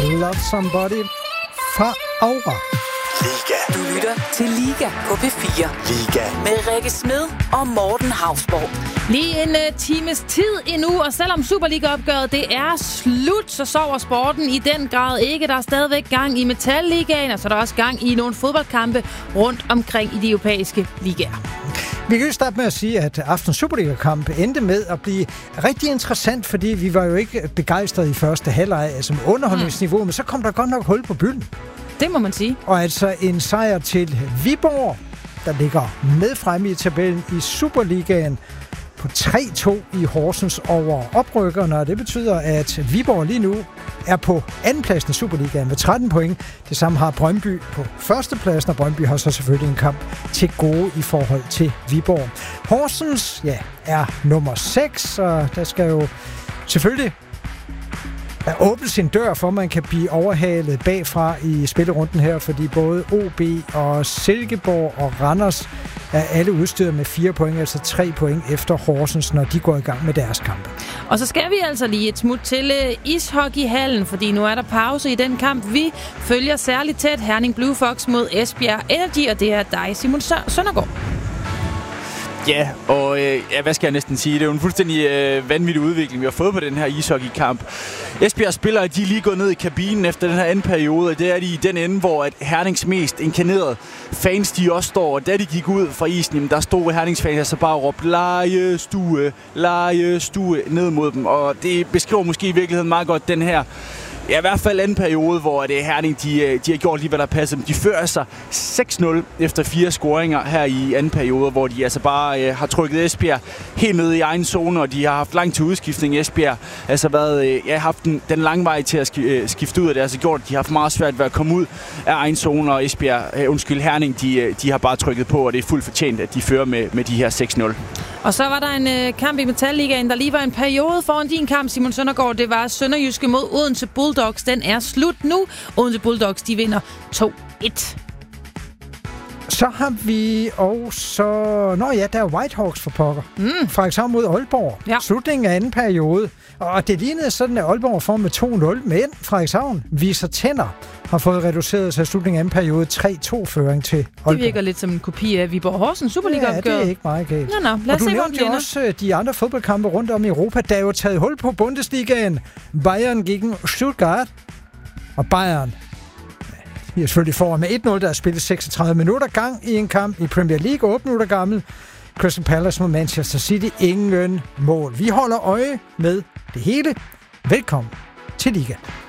Love Somebody fra Aura. Liga. Du lytter til Liga på P4. Liga. Med Rikke Smed og Morten Hausborg. Lige en times tid endnu, og selvom Superliga-opgøret det er slut, så sover sporten i den grad ikke. Der er stadigvæk gang i Metalligaen, og så er der også gang i nogle fodboldkampe rundt omkring i de europæiske ligaer. Vi kan jo starte med at sige, at aftens Superliga-kamp endte med at blive rigtig interessant, fordi vi var jo ikke begejstrede i første halvleg, altså med underholdningsniveau, men så kom der godt nok hul på bylden. Det må man sige. Og altså en sejr til Viborg, der ligger med fremme i tabellen i Superligaen på 3-2 i Horsens over oprykkerne, og det betyder, at Viborg lige nu er på andenpladsen i Superligaen med 13 point. Det samme har Brøndby på førstepladsen, og Brøndby har så selvfølgelig en kamp til gode i forhold til Viborg. Horsens, er nummer 6, og der skal jo selvfølgelig åbne sin dør, for man kan blive overhalet bagfra i spillerunden her, fordi både OB og Silkeborg og Randers er alle udstyret med 4 point, altså 3 point efter Horsens, når de går i gang med deres kampe. Og så skal vi altså lige et smut til ishockeyhallen, fordi nu er der pause i den kamp. Vi følger særligt tæt Herning Blue Fox mod Esbjerg Energy, og det er dig, Simon Søndergaard. Ja, og hvad skal jeg næsten sige? Det er jo en fuldstændig vanvittig udvikling, vi har fået på den her ishockeykamp. Esbjerg spillere, de er lige gået ned i kabinen efter den her anden periode, og det er de i den ende, hvor at Hernings mest inkarnerede fans, de også står. Og da de gik ud fra isen, jamen, der stod Hernings fans altså bare og råbte lejestue ned mod dem. Og det beskriver måske i virkeligheden meget godt den her, ja, i hvert fald anden periode, hvor Herning de har gjort lige, hvad der passer dem. De fører sig 6-0 efter 4 scoringer her i anden periode, hvor de altså bare har trykket Esbjerg helt ned i egen zone, og de har haft lang til udskiftning. Esbjerg altså haft den lange vej til at skifte ud, og det har altså gjort, at de har haft meget svært ved at komme ud af egen zone, og Herning, de har bare trykket på, og det er fuldt fortjent, at de fører med de her 6-0. Og så var der en kamp i Metalligaen, der lige var en periode foran din kamp, Simon Søndergaard. Det var Sønderjyske mod Odense Bulldogs. Den er slut nu. Odense Bulldogs, de vinder 2-1. Så har vi også... der er Whitehawks for pokker. Frederikshavn mod Aalborg. Ja. Slutningen af anden periode. Og det lignede sådan, at Aalborg får med 2-0. Men Frederikshavn viser tænder. Har fået reduceret sig slutningen af anden periode 3-2-føring til Aalborg. Det virker lidt som en kopi af Viborg Horsens Superliga-opgør. Ja, det er ikke meget galt. Nå. Lad os se, hvor den vinder. Også de andre fodboldkampe rundt om i Europa, der er jo taget hul på Bundesligaen. Bayern gegen Stuttgart. Og Bayern vi er selvfølgelig foran med 1-0, der er spillet 36 minutter gang i en kamp i Premier League, 8 minutter gammel. Crystal Palace mod Manchester City, ingen mål. Vi holder øje med det hele. Velkommen til Liga.